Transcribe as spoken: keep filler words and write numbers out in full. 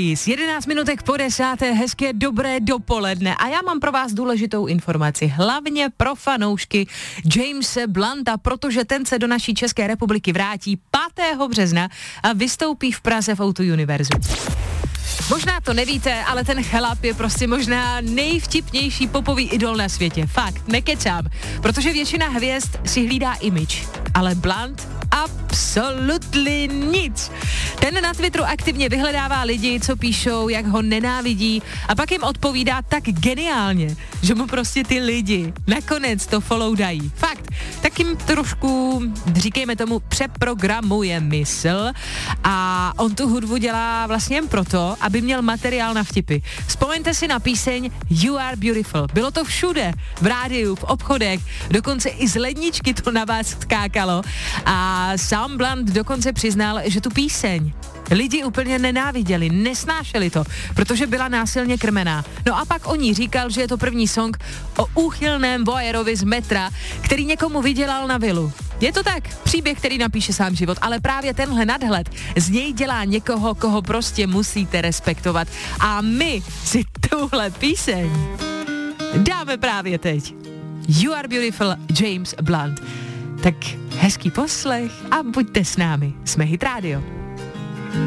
Kiss. jedenáct minutek po desáté, hezké dobré dopoledne. A já mám pro vás důležitou informaci, hlavně pro fanoušky Jamese Blunta, protože ten se do naší České republiky vrátí pátého března a vystoupí v Praze v O dva Univerzu. Možná to nevíte, ale ten chlap je prostě možná nejvtipnější popový idol na světě. Fakt, nekecám. Protože většina hvězd si hlídá image, ale Blunt absolutely nic. Ten na Twitteru aktivně vyhledává lidi, co píšou, jak ho nenávidí a pak jim odpovídá tak geniálně, že mu prostě ty lidi nakonec to follow dají. Fakt, tak jim trošku, říkejme tomu, přeprogramuje mysl a on tu hudbu dělá vlastně jen proto, aby měl materiál na vtipy. Vzpomeňte si na píseň You Are Beautiful. Bylo to všude, v rádiu, v obchodech, dokonce i z ledničky to na vás skákalo a sám Blunt dokonce přiznal, že tu píseň lidi úplně nenáviděli, nesnášeli to, protože byla násilně krmená. No a pak o ní říkal, že je to první song o úchylném voyerovi z metra, který někomu vydělal na vilu. Je to tak, příběh, který napíše sám život, ale právě tenhle nadhled z něj dělá někoho, koho prostě musíte respektovat. A my si tuhle píseň dáme právě teď. You Are Beautiful, James Blunt. Tak hezký poslech a buďte s námi. Jsme Hit Radio.